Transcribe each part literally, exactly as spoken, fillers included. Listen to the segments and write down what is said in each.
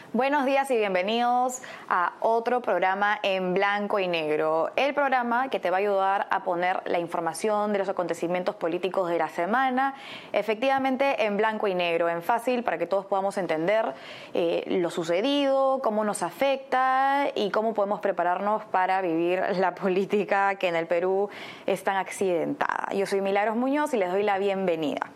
Buenos días y bienvenidos a otro programa en blanco y negro. El programa que te va a ayudar a poner la información de los acontecimientos políticos de la semana efectivamente en blanco y negro, en fácil, para que todos podamos entender eh, lo sucedido, cómo nos afecta y cómo podemos prepararnos para vivir la política que en el Perú es tan accidentada. Yo soy Milagros Muñoz y les doy la bienvenida.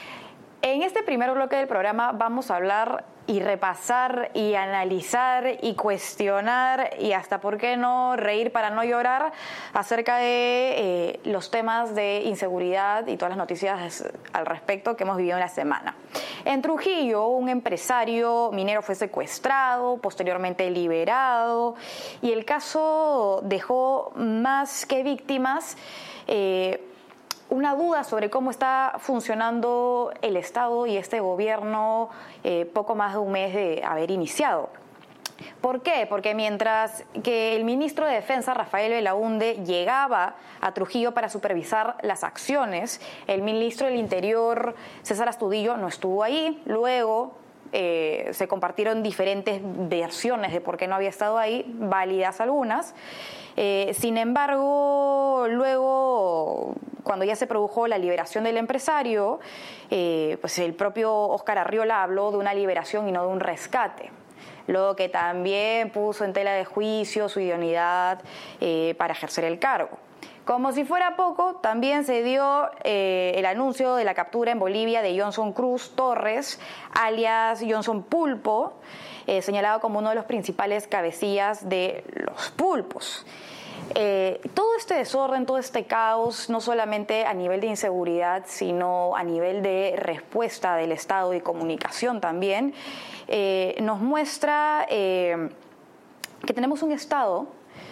En este primer bloque del programa vamos a hablar y repasar y analizar y cuestionar y hasta, ¿por qué no?, reír para no llorar acerca de eh, los temas de inseguridad y todas las noticias al respecto que hemos vivido en la semana. En Trujillo, un empresario minero fue secuestrado, posteriormente liberado, y el caso dejó más que víctimas eh, una duda sobre cómo está funcionando el Estado y este gobierno eh, poco más de un mes de haber iniciado. ¿Por qué? Porque mientras que el ministro de Defensa, Rafael Belaúnde, llegaba a Trujillo para supervisar las acciones, el ministro del Interior, César Astudillo, no estuvo ahí. Luego eh, se compartieron diferentes versiones de por qué no había estado ahí, válidas algunas. Eh, sin embargo, luego, cuando ya se produjo la liberación del empresario, eh, pues el propio Óscar Arriola habló de una liberación y no de un rescate, lo que también puso en tela de juicio su idoneidad eh, para ejercer el cargo. Como si fuera poco, también se dio eh, el anuncio de la captura en Bolivia de Johnson Cruz Torres, alias Johnson Pulpo, eh, señalado como uno de los principales cabecillas de los pulpos. Eh, todo este desorden, todo este caos, no solamente a nivel de inseguridad, sino a nivel de respuesta del Estado y comunicación también, eh, nos muestra eh, que tenemos un Estado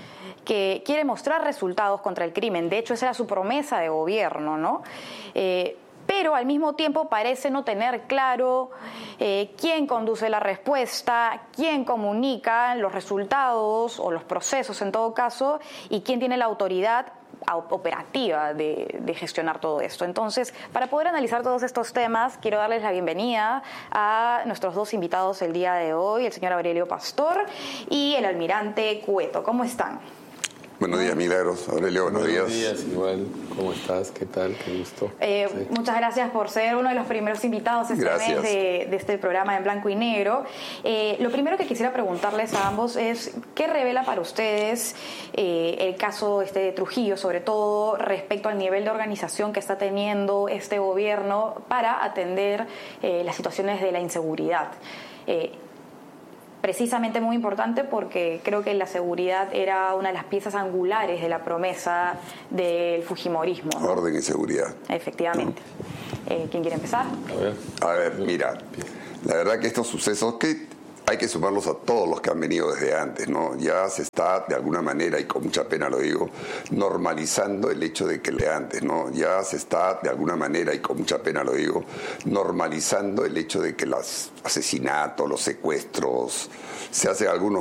que quiere mostrar resultados contra el crimen. De hecho, esa era su promesa de gobierno, ¿no? Eh, pero al mismo tiempo parece no tener claro eh, quién conduce la respuesta, quién comunica los resultados o los procesos en todo caso, y quién tiene la autoridad operativa de, de gestionar todo esto. Entonces, para poder analizar todos estos temas, quiero darles la bienvenida a nuestros dos invitados el día de hoy, el señor Aurelio Pastor y el almirante Cueto. ¿Cómo están? Buenos días, Milagros. Aurelio, buenos, buenos días. días, igual. ¿Cómo estás? ¿Qué tal? Qué gusto. Eh, sí. Muchas gracias por ser uno de los primeros invitados este gracias. mes de, de este programa en blanco y negro. Eh, lo primero que quisiera preguntarles a ambos es, ¿qué revela para ustedes eh, el caso este de Trujillo, sobre todo respecto al nivel de organización que está teniendo este gobierno para atender eh, las situaciones de la inseguridad? Eh, Precisamente muy importante porque creo que la seguridad era una de las piezas angulares de la promesa del fujimorismo, ¿no? Orden y seguridad. Efectivamente. ¿No? Eh, ¿Quién quiere empezar? A ver, a ver, mira, la verdad que estos sucesos que hay que sumarlos a todos los que han venido desde antes, ¿no? Ya se está, de alguna manera, y con mucha pena lo digo, normalizando el hecho de que le antes, ¿no? Ya se está, de alguna manera, y con mucha pena lo digo, normalizando el hecho de que los asesinatos, los secuestros, se hacen algunos